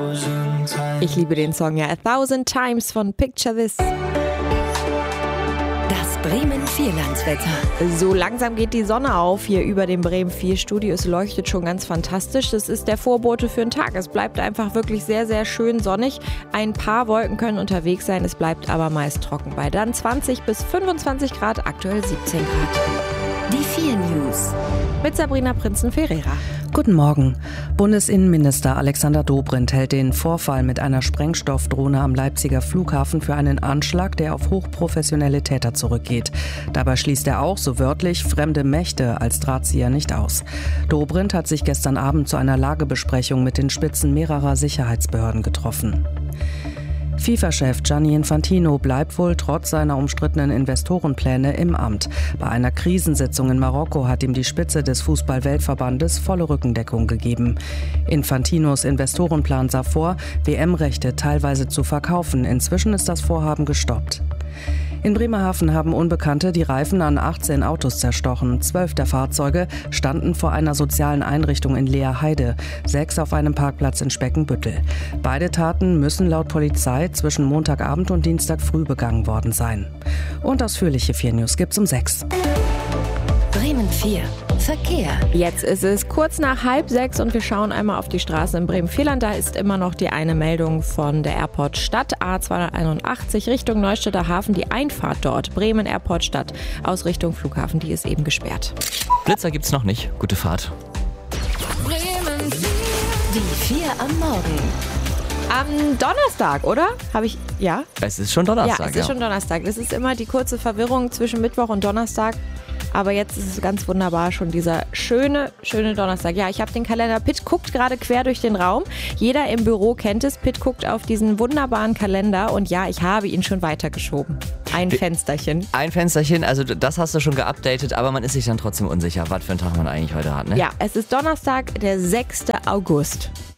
Ich liebe den Song ja, 1000 Times von Picture This. Das Bremen-Vierlandswetter. So langsam geht die Sonne auf hier über dem Bremen 4 Studio. Es leuchtet schon ganz fantastisch. Das ist der Vorbote für den Tag. Es bleibt einfach wirklich sehr, sehr schön sonnig. Ein paar Wolken können unterwegs sein. Es bleibt aber meist trocken bei dann 20 bis 25 Grad, aktuell 17 Grad. Die 4 News. Mit Sabrina Prinzen-Ferreira. Guten Morgen. Bundesinnenminister Alexander Dobrindt hält den Vorfall mit einer Sprengstoffdrohne am Leipziger Flughafen für einen Anschlag, der auf hochprofessionelle Täter zurückgeht. Dabei schließt er auch, so wörtlich, fremde Mächte als Drahtzieher nicht aus. Dobrindt hat sich gestern Abend zu einer Lagebesprechung mit den Spitzen mehrerer Sicherheitsbehörden getroffen. FIFA-Chef Gianni Infantino bleibt wohl trotz seiner umstrittenen Investorenpläne im Amt. Bei einer Krisensitzung in Marokko hat ihm die Spitze des Fußball-Weltverbandes volle Rückendeckung gegeben. Infantinos Investorenplan sah vor, WM-Rechte teilweise zu verkaufen. Inzwischen ist das Vorhaben gestoppt. In Bremerhaven haben Unbekannte die Reifen an 18 Autos zerstochen. 12 der Fahrzeuge standen vor einer sozialen Einrichtung in Leerheide, 6 auf einem Parkplatz in Speckenbüttel. Beide Taten müssen laut Polizei zwischen Montagabend und Dienstag früh begangen worden sein. Und ausführliche 4 News gibt's um 6. Bremen 4. Verkehr. Jetzt ist es kurz nach 5:30 und wir schauen einmal auf die Straßen in Bremen-Vierland. Da ist immer noch die eine Meldung von der Airport Stadt, A281 Richtung Neustädter Hafen. Die Einfahrt dort, Bremen Airport Stadt, aus Richtung Flughafen, die ist eben gesperrt. Blitzer gibt's noch nicht. Gute Fahrt. Bremen 4. Die 4 am Morgen. Am Donnerstag, oder? Ja? Es ist schon Donnerstag. Ja, es ist schon Donnerstag. Das ist immer die kurze Verwirrung zwischen Mittwoch und Donnerstag. Aber jetzt ist es ganz wunderbar, schon dieser schöne Donnerstag. Ja, ich habe den Kalender. Pitt guckt gerade quer durch den Raum. Jeder im Büro kennt es. Pitt guckt auf diesen wunderbaren Kalender. Und ja, ich habe ihn schon weitergeschoben. Ein Fensterchen. Ein Fensterchen, also das hast du schon geupdatet, aber man ist sich dann trotzdem unsicher, was für einen Tag man eigentlich heute hat, ne? Ja, es ist Donnerstag, der 6. August.